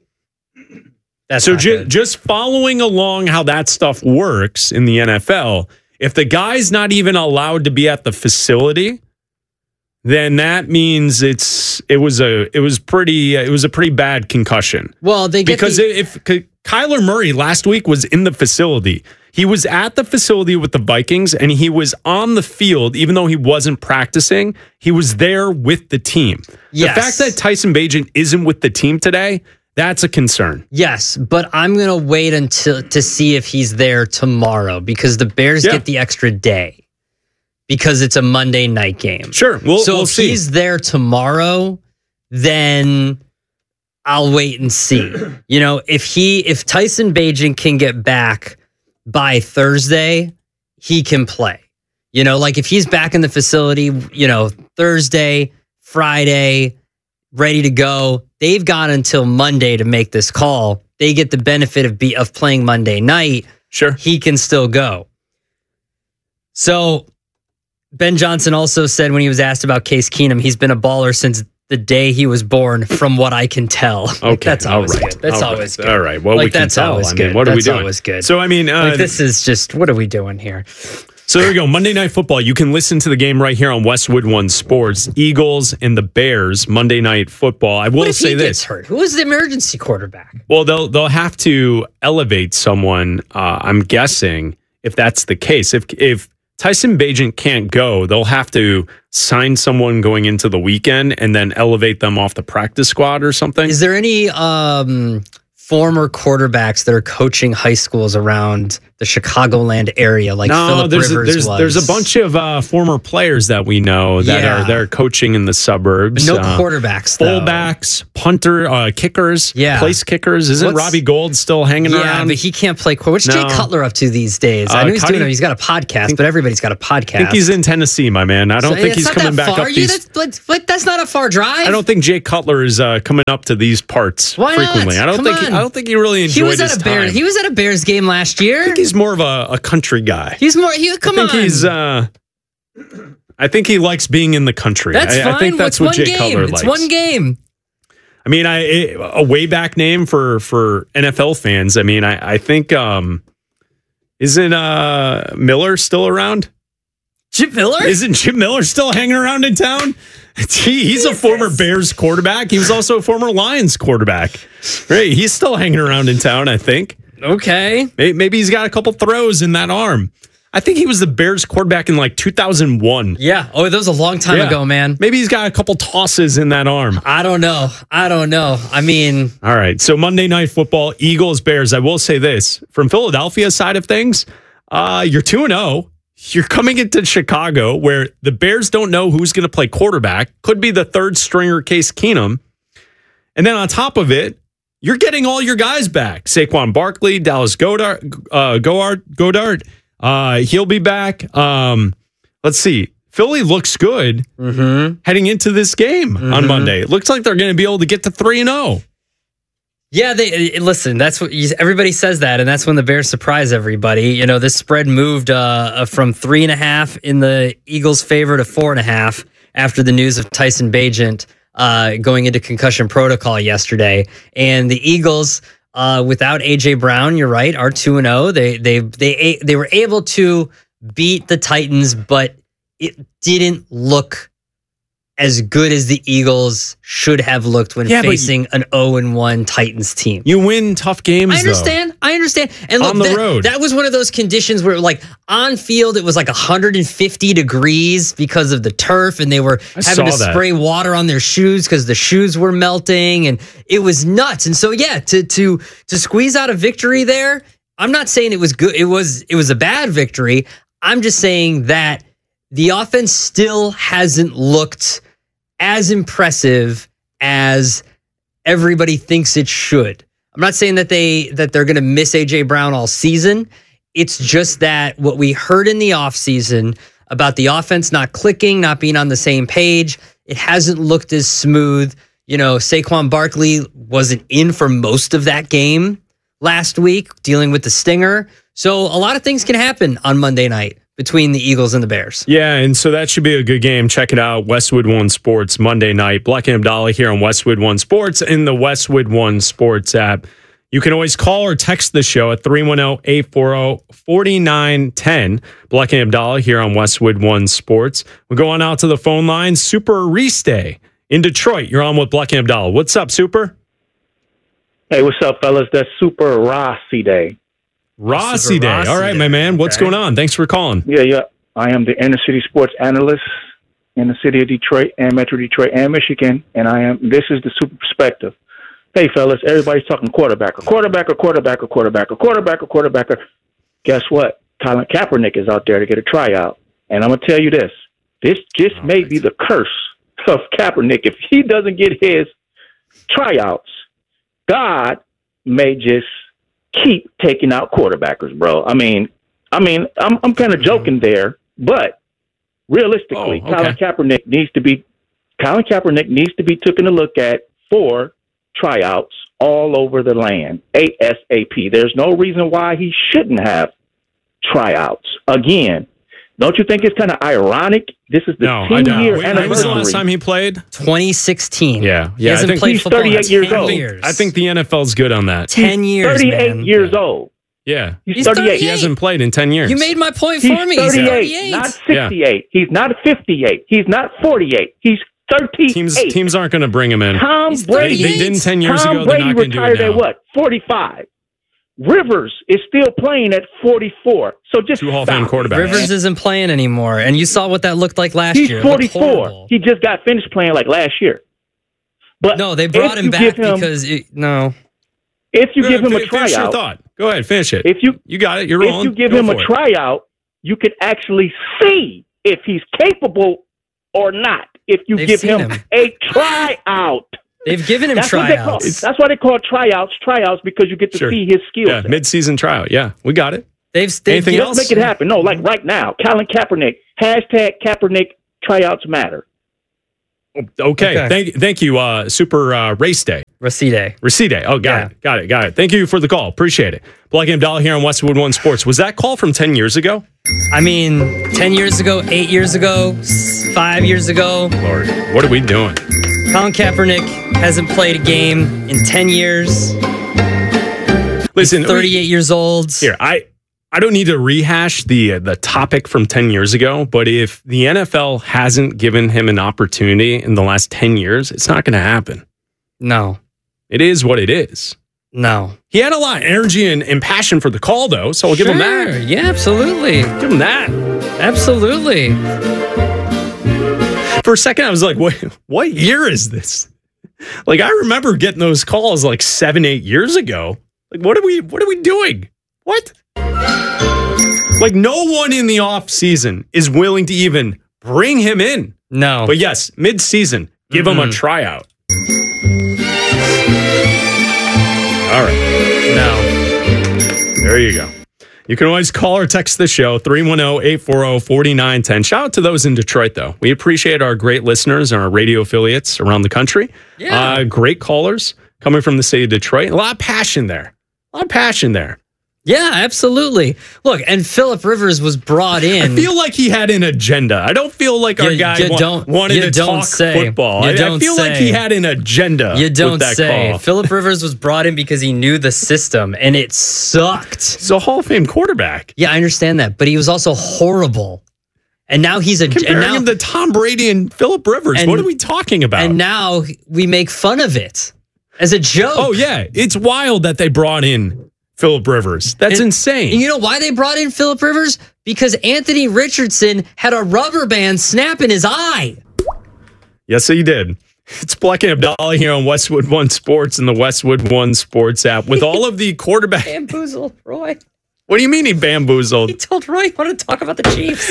[SPEAKER 1] That's
[SPEAKER 2] so just following along how that stuff works in the NFL, if the guy's not even allowed to be at the facility, then that means it was a pretty bad concussion.
[SPEAKER 1] Well,
[SPEAKER 2] if Kyler Murray last week was in the facility, he was at the facility with the Vikings and he was on the field, even though he wasn't practicing, he was there with the team.
[SPEAKER 1] Yes.
[SPEAKER 2] The fact that Tyson Bagent isn't with the team today, that's a concern.
[SPEAKER 1] Yes, but I'm going to wait to see if he's there tomorrow, because the Bears get the extra day because it's a Monday night game.
[SPEAKER 2] Sure. We'll
[SPEAKER 1] if
[SPEAKER 2] see.
[SPEAKER 1] He's there tomorrow, then I'll wait and see. You know, if Tyson Bagent can get back by Thursday, he can play. You know, like if he's back in the facility, you know, Thursday, Friday, ready to go, they've got until Monday to make this call. They get the benefit of playing Monday night.
[SPEAKER 2] Sure.
[SPEAKER 1] He can still go. So Ben Johnson also said when he was asked about Case Keenum, he's been a baller since the day he was born, from what I can tell.
[SPEAKER 2] Okay,
[SPEAKER 1] that's always good. That's always good.
[SPEAKER 2] All right. Well, we can tell.
[SPEAKER 1] Always good.
[SPEAKER 2] What are we
[SPEAKER 1] that's
[SPEAKER 2] doing?
[SPEAKER 1] Always good.
[SPEAKER 2] So, I mean,
[SPEAKER 1] this is just, what are we doing here?
[SPEAKER 2] So there we go. Monday Night Football. You can listen to the game right here on Westwood One Sports. Eagles and the Bears, Monday Night Football. I will say this.
[SPEAKER 1] Gets hurt? Who is the emergency quarterback?
[SPEAKER 2] Well, they'll have to elevate someone, I'm guessing, if that's the case. If Tyson Bagent can't go, they'll have to sign someone going into the weekend and then elevate them off the practice squad or something.
[SPEAKER 1] Is there any former quarterbacks that are coaching high schools around the Chicagoland area like Phillip Rivers was.
[SPEAKER 2] There's a bunch of former players that we know that are there coaching in the suburbs.
[SPEAKER 1] But no quarterbacks, though.
[SPEAKER 2] Fullbacks, punter, kickers, place kickers. Isn't Robbie Gold still hanging around?
[SPEAKER 1] Yeah, but he can't play quarterback. What's Jay Cutler up to these days? I know he's doing it. He's got a podcast, but everybody's got a podcast.
[SPEAKER 2] I think he's in Tennessee, my man. I don't think he's coming back up these...
[SPEAKER 1] That's not a far drive.
[SPEAKER 2] I don't think Jay Cutler is coming up to these parts frequently.
[SPEAKER 1] Not?
[SPEAKER 2] I don't think he really enjoyed his time.
[SPEAKER 1] He was at a Bears game last year.
[SPEAKER 2] I think he's more of a country guy.
[SPEAKER 1] He's more.
[SPEAKER 2] I think he likes being in the country.
[SPEAKER 1] That's fine.
[SPEAKER 2] I think that's what Jay Cutler likes.
[SPEAKER 1] It's one game.
[SPEAKER 2] I mean, a way back name for NFL fans. I mean, I think isn't Miller still around?
[SPEAKER 1] Chip Miller?
[SPEAKER 2] Isn't Chip Miller still hanging around in town? He's a former Bears quarterback. He was also a former Lions quarterback. Right? He's still hanging around in town, I think.
[SPEAKER 1] Okay.
[SPEAKER 2] Maybe he's got a couple throws in that arm. I think he was the Bears quarterback in like 2001.
[SPEAKER 1] Yeah. Oh, that was a long time ago, man.
[SPEAKER 2] Maybe he's got a couple tosses in that arm.
[SPEAKER 1] I don't know. I mean.
[SPEAKER 2] All right. So Monday Night Football, Eagles, Bears. I will say this. From Philadelphia's side of things, you're 2-0. You're coming into Chicago where the Bears don't know who's going to play quarterback. Could be the third stringer Case Keenum. And then on top of it, you're getting all your guys back. Saquon Barkley, Dallas Goedert. He'll be back. Let's see. Philly looks good heading into this game on Monday. It looks like they're going to be able to get to 3-0.
[SPEAKER 1] Yeah, listen, that's what everybody says that, and that's when the Bears surprise everybody. You know, this spread moved from 3.5 in the Eagles' favor to 4.5 after the news of Tyson Bagent going into concussion protocol yesterday. And the Eagles, without A.J. Brown, you're right, are 2-0. They were able to beat the Titans, but it didn't look as good as the Eagles should have looked when facing an 0-1 Titans team.
[SPEAKER 2] You win tough games,
[SPEAKER 1] I understand. And look,
[SPEAKER 2] on the road.
[SPEAKER 1] That was one of those conditions where, like, on field, it was like 150 degrees because of the turf, and they were having to spray water on their shoes because the shoes were melting, and it was nuts. And so, yeah, to squeeze out a victory there, I'm not saying it was good. It was a bad victory. I'm just saying that the offense still hasn't looked as impressive as everybody thinks it should. I'm not saying that they're going to miss A.J. Brown all season. It's just that what we heard in the offseason about the offense not clicking, not being on the same page, it hasn't looked as smooth. You know, Saquon Barkley wasn't in for most of that game last week, dealing with the stinger. So a lot of things can happen on Monday night between the Eagles and the Bears.
[SPEAKER 2] Yeah, and so that should be a good game. Check it out, Westwood One Sports, Monday night. Black and Abdallah here on Westwood One Sports in the Westwood One Sports app. You can always call or text the show at 310-840-4910. Black and Abdallah here on Westwood One Sports. We're going out to the phone line. Super Riste in Detroit. You're on with Black and Abdallah. What's up, Super?
[SPEAKER 6] Hey, what's up, fellas? That's Super Rossi Day.
[SPEAKER 2] Rossi Day. All right, my man. What's going on? Thanks for calling.
[SPEAKER 6] Yeah. I am the inner city sports analyst in the city of Detroit and Metro Detroit and Michigan, and this is the Super Perspective. Hey, fellas, everybody's talking quarterback. Guess what? Colin Kaepernick is out there to get a tryout. And I'm going to tell you this. This just may be the curse of Kaepernick. If he doesn't get his tryouts, God may just keep taking out quarterbackers, bro. I mean, I'm kind of joking there, but realistically, Colin Kaepernick needs to be taken a look at for tryouts all over the land, ASAP. There's no reason why he shouldn't have tryouts. Again, don't you think it's kind of ironic? This is the 10-year anniversary.
[SPEAKER 2] When was the last time he played?
[SPEAKER 1] 2016.
[SPEAKER 2] Yeah.
[SPEAKER 1] He hasn't played
[SPEAKER 6] he's
[SPEAKER 1] football
[SPEAKER 6] 38 years old.
[SPEAKER 2] I think the NFL's good on that.
[SPEAKER 1] 10 years,
[SPEAKER 6] 38
[SPEAKER 1] man.
[SPEAKER 6] years old.
[SPEAKER 2] Yeah.
[SPEAKER 6] He's 38.
[SPEAKER 2] He hasn't played in 10 years.
[SPEAKER 1] You made my point for me.
[SPEAKER 6] He's 38, not 68. Yeah. He's not 58. He's not 48. He's 38.
[SPEAKER 2] Teams aren't going to bring him in.
[SPEAKER 6] Tom Brady.
[SPEAKER 2] They didn't 10 years
[SPEAKER 6] Tom
[SPEAKER 2] ago.
[SPEAKER 6] Brady
[SPEAKER 2] They're not going to do it
[SPEAKER 6] retired
[SPEAKER 2] now.
[SPEAKER 6] at what? 45. Rivers is still playing at 44. So just
[SPEAKER 2] two Hall of Fame quarterbacks.
[SPEAKER 1] Rivers isn't playing anymore, and you saw what that looked like last year.
[SPEAKER 6] He's 44. He just got finished playing like last year. But
[SPEAKER 1] no, they brought him back because
[SPEAKER 6] if you give him a tryout,
[SPEAKER 2] Go ahead, finish it.
[SPEAKER 6] If you
[SPEAKER 2] got it, you're wrong.
[SPEAKER 6] If you give
[SPEAKER 2] Go
[SPEAKER 6] him a
[SPEAKER 2] for it.
[SPEAKER 6] tryout, you can actually see if he's capable or not. If you
[SPEAKER 1] They've
[SPEAKER 6] give
[SPEAKER 1] seen
[SPEAKER 6] him
[SPEAKER 1] him.
[SPEAKER 6] a tryout.
[SPEAKER 1] They've given him
[SPEAKER 6] That's what they call-
[SPEAKER 1] tryouts.
[SPEAKER 6] That's why they call tryouts because you get to
[SPEAKER 2] Sure.
[SPEAKER 6] see his skills.
[SPEAKER 2] Yeah, mid-season tryout. Yeah, we got it.
[SPEAKER 1] They've
[SPEAKER 2] Anything
[SPEAKER 6] Let's
[SPEAKER 2] else?
[SPEAKER 6] make it happen. No, like right now, Colin Kaepernick. Hashtag Kaepernick tryouts matter.
[SPEAKER 2] Okay. Thank you. Super Race Day.
[SPEAKER 1] Racide.
[SPEAKER 2] Oh, got it. Thank you for the call. Appreciate it. Black and Abdallah here on Westwood One Sports. Was that call from 10 years ago?
[SPEAKER 1] I mean, 10 years ago, 8 years ago, 5 years ago.
[SPEAKER 2] Lord, what are we doing?
[SPEAKER 1] Colin Kaepernick hasn't played a game in 10 years.
[SPEAKER 2] Listen,
[SPEAKER 1] He's 38 years old.
[SPEAKER 2] Here, I don't need to rehash the topic from 10 years ago, but if the NFL hasn't given him an opportunity in the last 10 years, it's not going to happen.
[SPEAKER 1] No.
[SPEAKER 2] It is what it is.
[SPEAKER 1] No.
[SPEAKER 2] He had a lot of energy and passion for the call, though, so I'll give him that.
[SPEAKER 1] Yeah, absolutely.
[SPEAKER 2] Give him that.
[SPEAKER 1] Absolutely.
[SPEAKER 2] For a second, I was like, what year is this? Like, I remember getting those calls like 7-8 years ago. Like, what are we doing? What? Like, no one in the off season is willing to even bring him in.
[SPEAKER 1] No.
[SPEAKER 2] But yes, mid-season, give him a tryout. All right.
[SPEAKER 1] No.
[SPEAKER 2] There you go. You can always call or text the show, 310-840-4910. Shout out to those in Detroit, though. We appreciate our great listeners and our radio affiliates around the country.
[SPEAKER 1] Yeah.
[SPEAKER 2] Great callers coming from the city of Detroit. A lot of passion there.
[SPEAKER 1] Yeah, absolutely. Look, and Phillip Rivers was brought in.
[SPEAKER 2] I feel like he had an agenda. I don't feel like our guy wanted to talk football. I feel like he had an agenda.
[SPEAKER 1] You don't
[SPEAKER 2] with that
[SPEAKER 1] say.
[SPEAKER 2] call.
[SPEAKER 1] Phillip Rivers was brought in because he knew the system, and it sucked.
[SPEAKER 2] He's a Hall of Fame quarterback.
[SPEAKER 1] Yeah, I understand that, but he was also horrible. And now he's
[SPEAKER 2] Comparing him to Tom Brady and Phillip Rivers. What are we talking about?
[SPEAKER 1] And now we make fun of it as a joke.
[SPEAKER 2] Oh, yeah. It's wild that they brought in Phillip Rivers. That's insane.
[SPEAKER 1] And you know why they brought in Phillip Rivers? Because Anthony Richardson had a rubber band snap in his eye.
[SPEAKER 2] Yes, he did. It's Black and Abdallah here on Westwood One Sports and the Westwood One Sports app with all of the quarterback.
[SPEAKER 1] Bamboozled, Roy.
[SPEAKER 2] What do you mean he bamboozled?
[SPEAKER 1] He told Roy he wanted to talk about the Chiefs.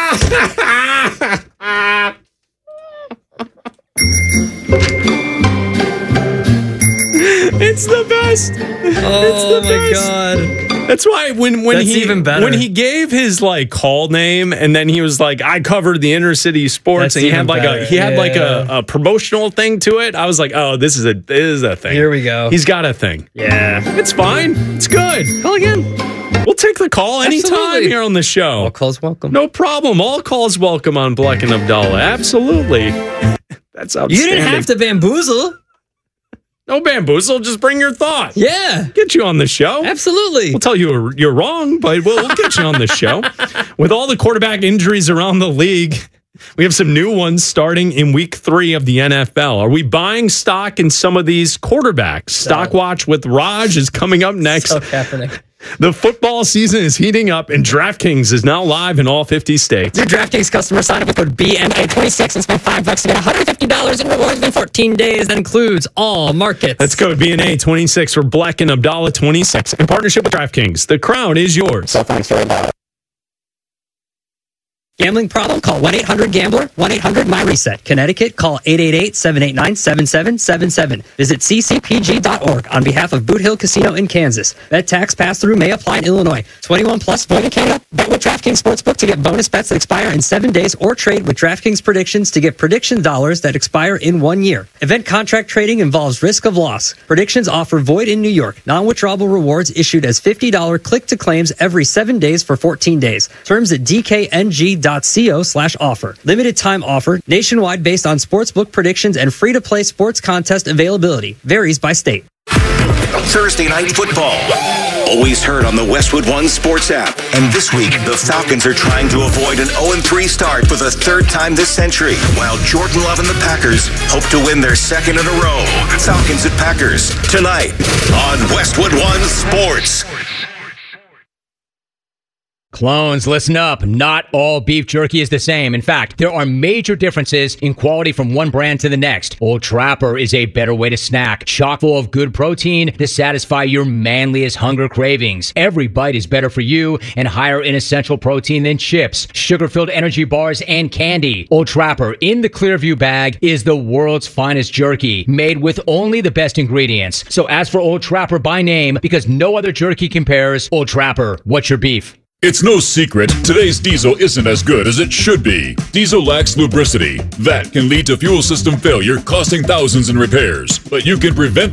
[SPEAKER 2] It's the best.
[SPEAKER 1] Oh my God.
[SPEAKER 2] That's why when
[SPEAKER 1] That's
[SPEAKER 2] he
[SPEAKER 1] even better.
[SPEAKER 2] when he gave his like call name and then he was like, I covered the inner city sports.
[SPEAKER 1] That's
[SPEAKER 2] and he had
[SPEAKER 1] even
[SPEAKER 2] like
[SPEAKER 1] better.
[SPEAKER 2] a promotional thing to it. I was like, oh, this is a thing.
[SPEAKER 1] Here we go.
[SPEAKER 2] He's got a thing.
[SPEAKER 1] Yeah.
[SPEAKER 2] It's fine. It's good.
[SPEAKER 1] Call again.
[SPEAKER 2] We'll take the call anytime
[SPEAKER 1] Absolutely.
[SPEAKER 2] here on the show.
[SPEAKER 1] All calls welcome.
[SPEAKER 2] No problem. All calls welcome on Black and Abdallah. Absolutely. That's outstanding.
[SPEAKER 1] You didn't have to bamboozle.
[SPEAKER 2] No bamboozle. Just bring your thought.
[SPEAKER 1] Yeah.
[SPEAKER 2] Get you on the show.
[SPEAKER 1] Absolutely.
[SPEAKER 2] We'll tell you you're wrong, but we'll get you on the show. With all the quarterback injuries around the league, we have some new ones starting in week 3 of the NFL. Are we buying stock in some of these quarterbacks? Stock Watch with Raj is coming up next.
[SPEAKER 1] So Kaepernick.
[SPEAKER 2] The football season is heating up, and DraftKings is now live in all 50 states.
[SPEAKER 1] New DraftKings customer sign up with code BNA26 and spend $5 to get $150 in rewards in 14 days. That includes all markets.
[SPEAKER 2] Let's go BNA26 for Black and Abdallah 26 in partnership with DraftKings. The crown is yours. So thanks for that.
[SPEAKER 1] Gambling problem? Call 1-800-GAMBLER, 1-800-MyReset. Connecticut, call 888-789-7777. Visit ccpg.org on behalf of Boot Hill Casino in Kansas. Bet tax pass-through may apply in Illinois. 21 plus, void in Canada. Bet with DraftKings Sportsbook to get bonus bets that expire in 7 days or trade with DraftKings Predictions to get prediction dollars that expire in 1 year. Event contract trading involves risk of loss. Predictions offer void in New York. Non-withdrawable rewards issued as $50 click-to-claims every 7 days for 14 days. Terms at dkng.co/offer. Limited time offer, nationwide based on sportsbook predictions and free-to-play sports contest availability. Varies by state.
[SPEAKER 3] Thursday Night Football. Always heard on the Westwood One Sports app. And this week, the Falcons are trying to avoid an 0-3 start for the 3rd time this century, while Jordan Love and the Packers hope to win their 2nd in a row. Falcons at Packers, tonight on Westwood One Sports.
[SPEAKER 10] Clones, listen up. Not all beef jerky is the same. In fact, there are major differences in quality from one brand to the next. Old Trapper is a better way to snack, chock full of good protein to satisfy your manliest hunger cravings. Every bite is better for you and higher in essential protein than chips, sugar-filled energy bars, and candy. Old Trapper in the Clearview bag is the world's finest jerky, made with only the best ingredients. So ask for Old Trapper by name because no other jerky compares. Old Trapper, what's your beef?
[SPEAKER 11] It's no secret, today's diesel isn't as good as it should be. Diesel lacks lubricity. That can lead to fuel system failure, costing thousands in repairs. But you can prevent